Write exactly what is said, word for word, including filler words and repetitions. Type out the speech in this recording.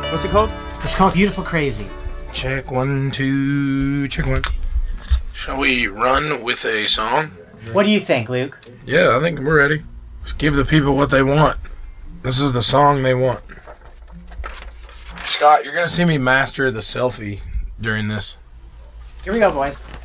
What's it called? It's called Beautiful Crazy. Check one, two, check one. Shall we run with a song? What do you think, Luke? Yeah, I think we're ready. Just give the people what they want. This is the song they want. Scott, you're going to see me master the selfie during this. Here we go, boys.